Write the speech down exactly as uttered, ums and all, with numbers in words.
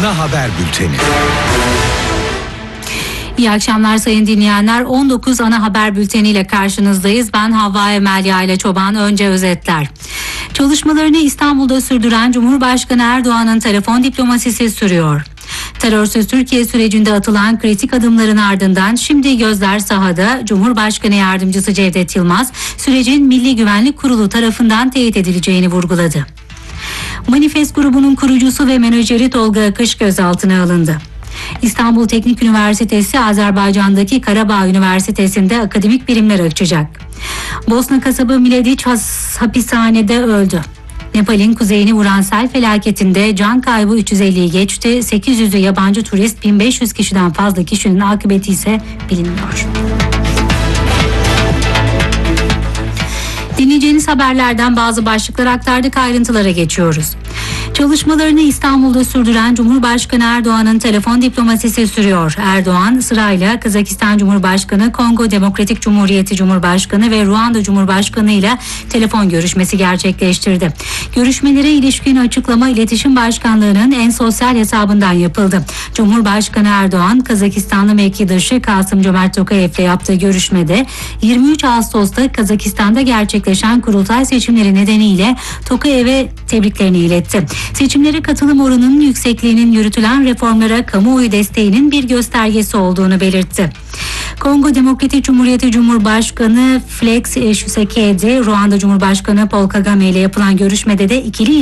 ana haber bülteni. İyi akşamlar sayın dinleyenler. on dokuz ana haber bülteniyle karşınızdayız. Ben Havva Emel Yayla Çoban. Önce özetler. Çalışmalarını İstanbul'da sürdüren Cumhurbaşkanı Erdoğan'ın telefon diplomasisi sürüyor. Terörsüz Türkiye sürecinde atılan kritik adımların ardından şimdi gözler sahada. Cumhurbaşkanı Yardımcısı Cevdet Yılmaz sürecin Milli Güvenlik Kurulu tarafından teyit edileceğini vurguladı. Manifest grubunun kurucusu ve menajeri Tolga Akış gözaltına alındı. İstanbul Teknik Üniversitesi Azerbaycan'daki Karabağ Üniversitesi'nde akademik birimler açacak. Bosna kasabı Milediç hapishanede öldü. Nepal'in kuzeyini vuran sel felaketinde can kaybı üç yüz elliyi geçti. sekiz yüzü yabancı turist, bin beş yüz kişiden fazla kişinin akıbeti ise bilinmiyor. Dinleyeceğiniz haberlerden bazı başlıklar aktardık, ayrıntılara geçiyoruz. Çalışmalarını İstanbul'da sürdüren Cumhurbaşkanı Erdoğan'ın telefon diplomasisi sürüyor. Erdoğan sırayla Kazakistan Cumhurbaşkanı, Kongo Demokratik Cumhuriyeti Cumhurbaşkanı ve Ruanda Cumhurbaşkanı ile telefon görüşmesi gerçekleştirdi. Yapılışmelere ilişkin açıklama İletişim Başkanlığı'nın en sosyal hesabından yapıldı. Cumhurbaşkanı Erdoğan, Kazakistanlı mevkidaşı Kasım-Cömert Tokayev'le yaptığı görüşmede yirmi üç Ağustos'ta Kazakistan'da gerçekleşen kurultay seçimleri nedeniyle Tokayev'e tebriklerini iletti. Seçimlere katılım oranının yüksekliğinin yürütülen reformlara kamuoyu desteğinin bir göstergesi olduğunu belirtti. Kongo Demokratik Cumhuriyeti Cumhurbaşkanı Felix Tshisekedi, Ruanda Cumhurbaşkanı Paul Kagame ile yapılan görüşmede de ikili